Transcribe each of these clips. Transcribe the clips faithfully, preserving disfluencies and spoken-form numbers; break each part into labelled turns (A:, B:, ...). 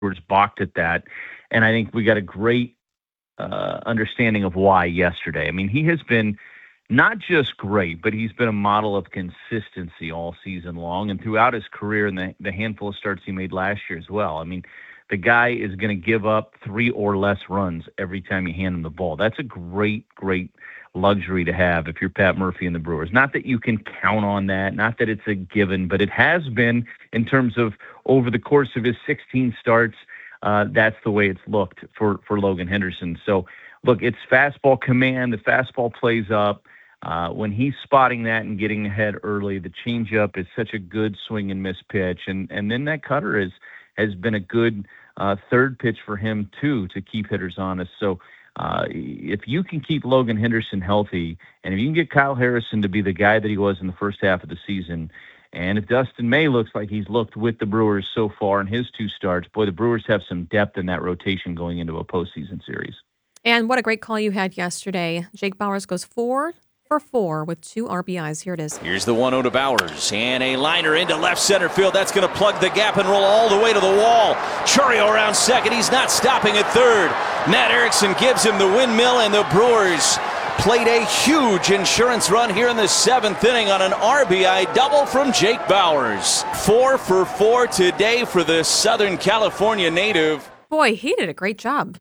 A: Brewers balked at that. And I think we got a great uh, understanding of why yesterday. I mean, he has been not just great, but he's been a model of consistency all season long and throughout his career and the, the handful of starts he made last year as well. I mean, the guy is going to give up three or less runs every time you hand him the ball. That's a great, great luxury to have if you're Pat Murphy and the Brewers. Not that you can count on that, not that it's a given, but it has been in terms of over the course of his sixteen starts. Uh, that's the way it's looked for, for Logan Henderson. So, look, it's fastball command. The fastball plays up. Uh, when he's spotting that and getting ahead early, the changeup is such a good swing and miss pitch. And, and then that cutter is, has been a good uh, third pitch for him, too, to keep hitters honest. So uh, if you can keep Logan Henderson healthy, and if you can get Kyle Harrison to be the guy that he was in the first half of the season, and if Dustin May looks like he's looked with the Brewers so far in his two starts, boy, the Brewers have some depth in that rotation going into a postseason series.
B: And what a great call you had yesterday. Jake Bauers goes four for four with two R B Is. Here it is.
C: Here's the one oh to Bauers, and a liner into left center field. That's going to plug the gap and roll all the way to the wall. Chourio around second. He's not stopping at third. Matt Erickson gives him the windmill, and the Brewers played a huge insurance run here in the seventh inning on an R B I double from Jake Bauers. Four for four today for the Southern California native.
B: Boy, he did a great job.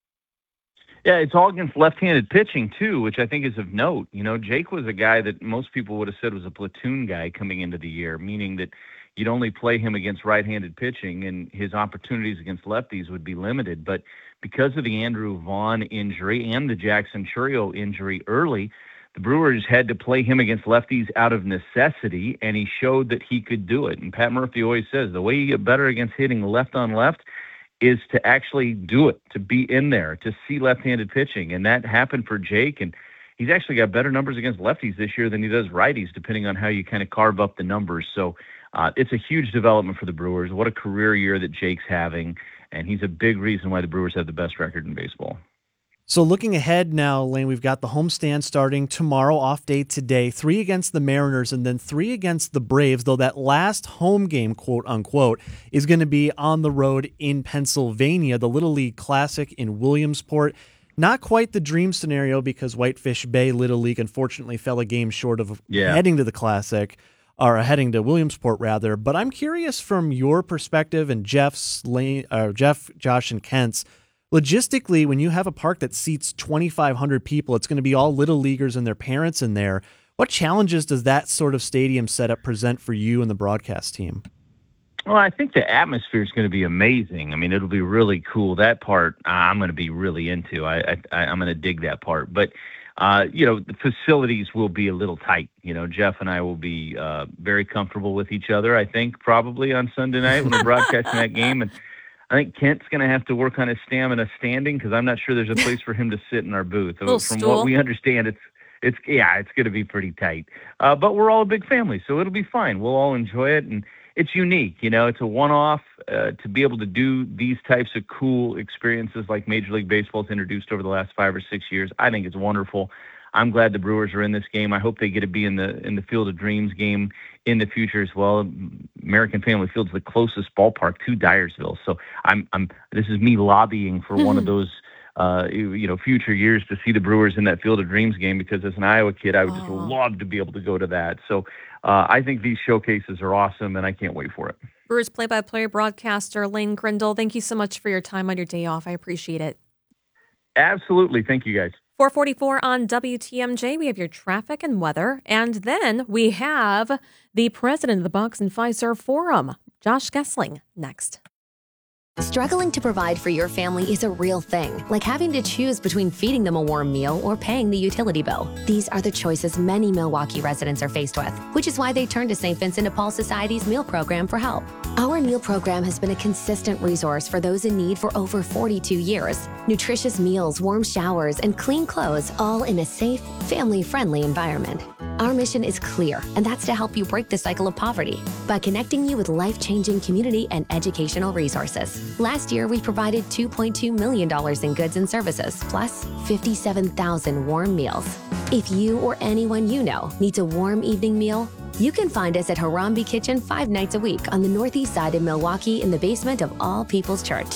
A: Yeah, it's all against left-handed pitching, too, which I think is of note. You know, Jake was a guy that most people would have said was a platoon guy coming into the year, meaning that you'd only play him against right-handed pitching, and his opportunities against lefties would be limited. But because of the Andrew Vaughn injury and the Jackson Chourio injury early, the Brewers had to play him against lefties out of necessity, and he showed that he could do it. And Pat Murphy always says the way you get better against hitting left on left is to actually do it, to be in there, to see left-handed pitching. And that happened for Jake, and he's actually got better numbers against lefties this year than he does righties, depending on how you kind of carve up the numbers. So uh, it's a huge development for the Brewers. What a career year that Jake's having, and he's a big reason why the Brewers have the best record in baseball.
D: So looking ahead now, Lane, we've got the homestand starting tomorrow, off day today, three against the Mariners and then three against the Braves, though that last home game, quote unquote, is going to be on the road in Pennsylvania, the Little League Classic in Williamsport. Not quite the dream scenario because Whitefish Bay Little League unfortunately fell a game short of
A: yeah.
D: heading to the Classic, or heading to Williamsport rather. But I'm curious from your perspective and Jeff's, Lane, uh, Jeff, Josh, and Kent's, logistically, when you have a park that seats twenty-five hundred people, it's going to be all little leaguers and their parents in there. What challenges does that sort of stadium setup present for you and the broadcast team?
A: Well, I think the atmosphere is going to be amazing. I mean, it'll be really cool. That part I'm going to be really into. I, I, I'm going to dig that part. But, uh, you know, the facilities will be a little tight. You know, Jeff and I will be uh, very comfortable with each other, I think, probably on Sunday night when we're broadcasting that game. And I think Kent's going to have to work on his stamina standing because I'm not sure there's a place for him to sit in our booth.
B: Little
A: From
B: stool.
A: what we understand, it's it's yeah, it's going to be pretty tight. Uh, but we're all a big family, so it'll be fine. We'll all enjoy it, and it's unique. You know, it's a one-off uh, to be able to do these types of cool experiences like Major League Baseball has introduced over the last five or six years. I think it's wonderful. I'm glad the Brewers are in this game. I hope they get to be in the in the Field of Dreams game in the future as well. American Family Field's the closest ballpark to Dyersville, so I'm I'm. This is me lobbying for one of those uh, you know future years to see the Brewers in that Field of Dreams game because as an Iowa kid, I would just
B: Oh.
A: love to be able to go to that. So uh, I think these showcases are awesome, and I can't wait for it.
B: Brewers play-by-play broadcaster Lane Grindle, thank you so much for your time on your day off. I appreciate it.
A: Absolutely, thank you guys.
B: four forty-four on W T M J, we have your traffic and weather. And then we have the president of the Bucks and Fiserv Forum, Josh Gessling, next.
E: Struggling to provide for your family is a real thing, like having to choose between feeding them a warm meal or paying the utility bill. These are the choices many Milwaukee residents are faced with, which is why they turn to Saint Vincent de Paul Society's meal program for help. Our meal program has been a consistent resource for those in need for over forty-two years. Nutritious meals, warm showers, and clean clothes, all in a safe, family-friendly environment. Our mission is clear, and that's to help you break the cycle of poverty by connecting you with life-changing community and educational resources. Last year, we provided two point two million dollars in goods and services, plus fifty-seven thousand warm meals. If you or anyone you know needs a warm evening meal, you can find us at Harambe Kitchen five nights a week on the northeast side of Milwaukee in the basement of All People's Church.